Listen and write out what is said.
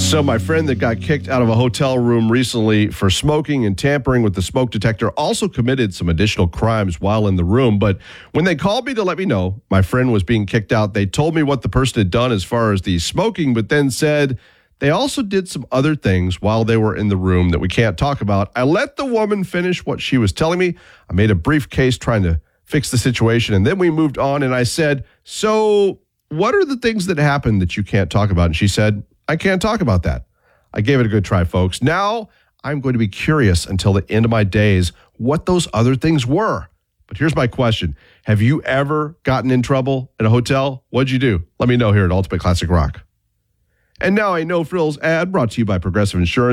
So my friend that got kicked out of a hotel room recently for smoking and tampering with the smoke detector also committed some additional crimes while in the room. But when they called me to let me know my friend was being kicked out, they told me what the person had done as far as the smoking, but then said they also did some other things while they were in the room that we can't talk about. I let the woman finish what she was telling me. I made a brief case trying to fix the situation, and then we moved on, and I said, so what are the things that happened that you can't talk about? And she said, I can't talk about that. I gave it a good try, folks. Now I'm going to be curious until the end of my days what those other things were. But here's my question. Have you ever gotten in trouble in a hotel? What'd you do? Let me know here at Ultimate Classic Rock. And now a No Frills ad brought to you by Progressive Insurance.